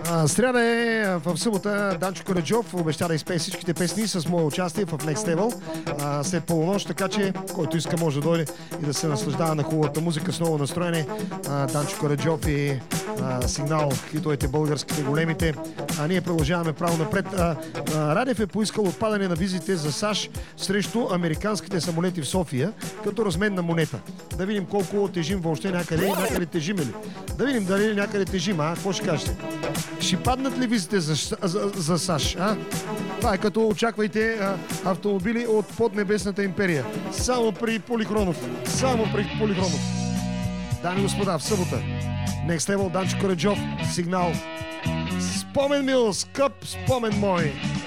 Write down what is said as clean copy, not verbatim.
Сряда е в събота. Данчо Караджов обеща да изпее всичките песни с мое участие в Next Level след полунощ, така че който иска може да дойде и да се наслаждава на хубавата музика с ново настроение. Данчо Караджов и Сигнал, хитовете българските големите. Ние продължаваме право напред. Радев е поискал отпадане на визите за САЩ срещу американските самолети в София като размен на монета. Да видим колко тежим въобще някъде. Някъде тежим ли? Да видим дали някъде тежим. Какво ще кажете? Ще паднат ли визите за САЩ? Това е като очаквайте автомобили от поднебесната империя. Само при Полихронов. Само при Полихронов. Дами и господа, в събота Next Level, Данчо Караджов, Сигнал. Спомен мил, скъп спомен мой.